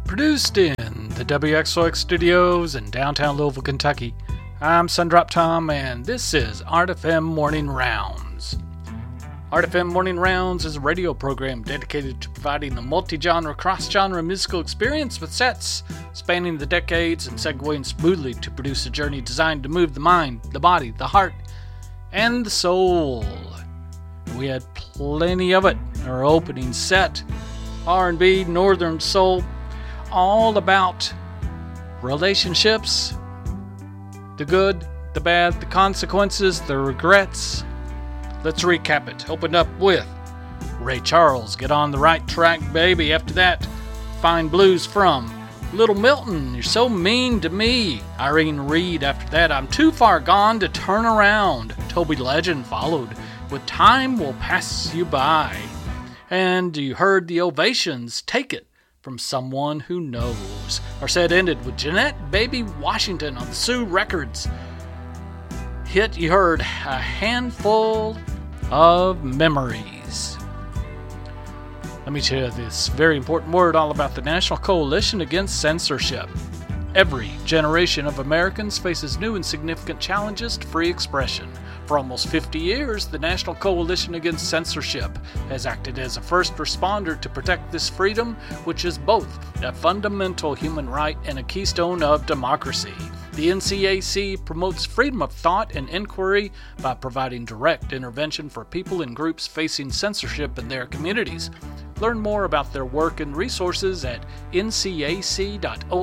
Produced in the WXOX studios in downtown Louisville, Kentucky. I'm Sundrop Tom, and this is Art FM Morning Rounds. Art FM Morning Rounds is a radio program dedicated to providing a multi-genre, cross-genre musical experience with sets spanning the decades and segueing smoothly to produce a journey designed to move the mind, the body, the heart, and the soul. We had plenty of it in our opening set. R&B, Northern Soul, all about relationships, the good, the bad, the consequences, the regrets. Let's recap it. Opened up with Ray Charles, Get on the Right Track, Baby. After that, Fine Blues from Little Milton, You're So Mean to Me. Irene Reed. After that, I'm Too Far Gone to Turn Around. Toby Legend followed with Time Will Pass You By. And you heard the Ovations, Take It from Someone Who Knows. Our set ended with Jeanette Baby Washington on the Sue Records hit. You heard A Handful of Memories. Let me tell you this very important word all about the National Coalition Against Censorship. Every generation of Americans faces new and significant challenges to free expression. For almost 50 years, the National Coalition Against Censorship has acted as a first responder to protect this freedom, which is both a fundamental human right and a keystone of democracy. The NCAC promotes freedom of thought and inquiry by providing direct intervention for people and groups facing censorship in their communities. Learn more about their work and resources at ncac.org,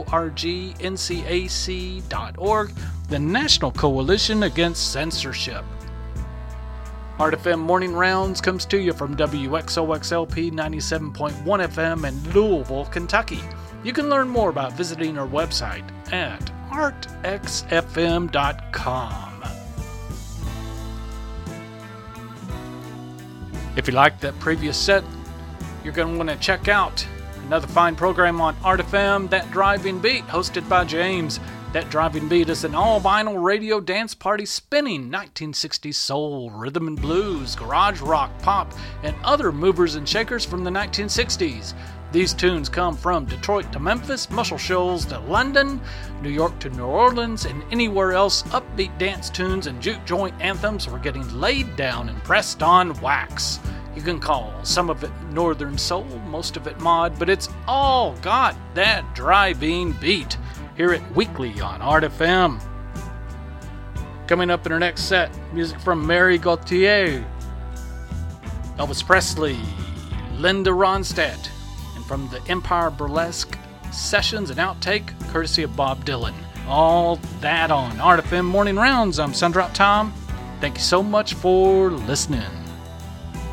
ncac.org, the National Coalition Against Censorship. Art FM Morning Rounds comes to you from WXOXLP 97.1 FM in Louisville, Kentucky. You can learn more about visiting our website at artxfm.com. If you liked that previous set, you're going to want to check out another fine program on Art FM, That Driving Beat, hosted by James. That Driving Beat is an all-vinyl radio dance party spinning 1960s soul, rhythm and blues, garage rock, pop, and other movers and shakers from the 1960s. These tunes come from Detroit to Memphis, Muscle Shoals to London, New York to New Orleans, and anywhere else. Upbeat dance tunes and juke joint anthems were getting laid down and pressed on wax. You can call some of it Northern Soul, most of it mod, but it's all got that driving beat. Hear it weekly on Art FM. Coming up in our next set, music from Mary Gauthier, Elvis Presley, Linda Ronstadt, and from the Empire Burlesque Sessions and Outtake, courtesy of Bob Dylan. All that on Art FM Morning Rounds. I'm Sundrop Tom. Thank you so much for listening.